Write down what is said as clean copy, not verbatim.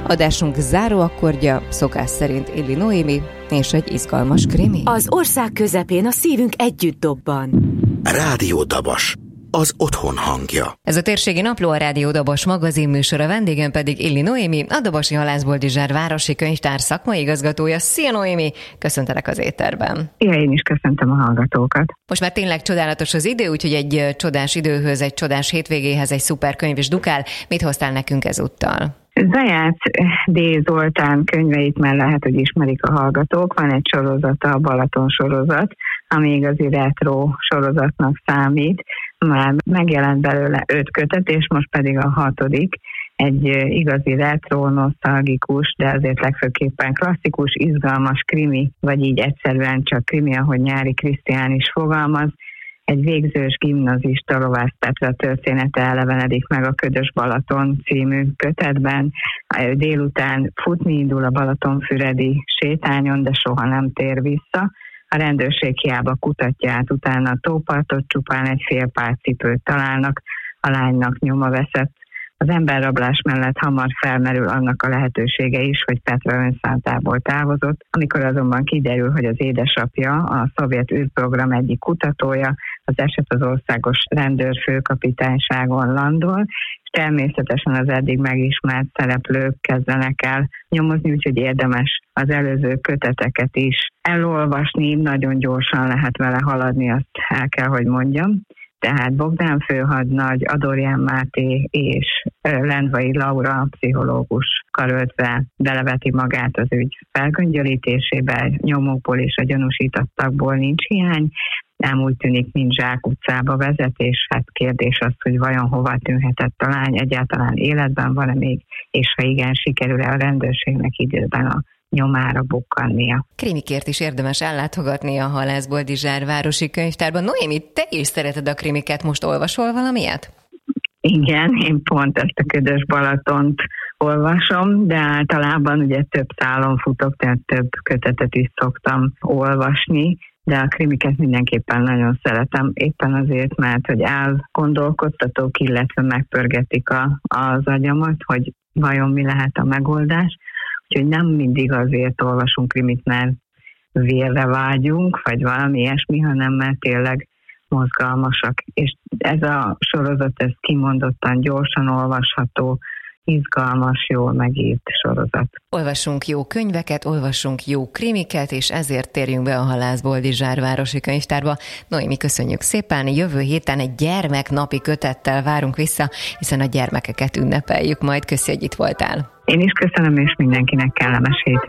Adásunk záróakkordja szokás szerint Illi Noémi és egy izgalmas krimi. Az ország közepén a szívünk együtt dobban. Rádió Dabas, az otthon hangja. Ez a térségi napló, a Rádió Dabas magazinműsora, vendégem pedig Illi Noémi, a Dabasi Halászboldizsár városi könyvtár szakmai igazgatója. Szia Noémi, köszöntelek az éterben. Ja, én is köszöntöm a hallgatókat. Most már tényleg csodálatos az idő, úgyhogy egy csodás időhöz, egy csodás hétvégéhez egy szuper könyv is dukál. Mit hoztál nekünk ezúttal? Zajác D. Zoltán könyveit már lehet, hogy ismerik a hallgatók. Van egy sorozata, a Balaton sorozat, ami igazi retro sorozatnak számít. Már megjelent belőle 5 kötet, és most pedig a 6. Egy igazi retro, nosztalgikus, de azért legfőképpen klasszikus, izgalmas krimi, vagy így egyszerűen csak krimi, ahogy Nyári Krisztián is fogalmaz. Egy végzős gimnazista Lovász Petra története elevenedik meg a Ködös Balaton című kötetben. Délután futni indul a Balatonfüredi sétányon, de soha nem tér vissza. A rendőrség hiába kutatja át utána a tópartot, csupán egy fél pár cipőt találnak, a lánynak nyoma veszett. Az emberrablás mellett hamar felmerül annak a lehetősége is, hogy Petra önszántából távozott, amikor azonban kiderül, hogy az édesapja a szovjet űrprogram egyik kutatója, az eset az országos rendőrfőkapitányságon landol, és természetesen az eddig megismert szereplők kezdenek el nyomozni, úgyhogy érdemes az előző köteteket is elolvasni, nagyon gyorsan lehet vele haladni, azt el kell, hogy mondjam. Tehát Bogdán főhadnagy, Adorján Máté és Lendvai Laura, pszichológus karöltve beleveti magát az ügy felgöngyölítésébe, nyomokból és a gyanúsítottakból nincs hiány, ám úgy tűnik, mint zsákutcába vezet, és hát kérdés az, hogy vajon hova tűnhetett a lány, egyáltalán életben van-e még, és ha igen, sikerül-e a rendőrségnek időben a nyomára bukkannia. Krimikért is érdemes ellátogatni a Halászboldizsár városi könyvtárban. Noémi, te is szereted a krimiket, most olvasol valamilyet? Igen, én pont ezt a Ködös Balatont olvasom, de általában ugye több szálon futok, tehát több kötetet is szoktam olvasni, de a krimiket mindenképpen nagyon szeretem, éppen azért, mert hogy elgondolkodtatók, illetve megpörgetik az agyamat, hogy vajon mi lehet a megoldás. Úgyhogy nem mindig azért olvasunk krimit, mert vérre vágyunk, vagy valami ilyesmi, hanem mert tényleg mozgalmasak. És ez a sorozat, ez kimondottan gyorsan olvasható, izgalmas, jól megírt sorozat. Olvassunk jó könyveket, olvassunk jó krimiket, és ezért térjünk be a Halászboldizsár városi könyvtárba. Noémi, köszönjük szépen, jövő héten egy gyermeknapi kötettel várunk vissza, hiszen a gyermekeket ünnepeljük majd. Köszi, hogy itt voltál. Én is köszönöm, és mindenkinek kellemes hétvégét.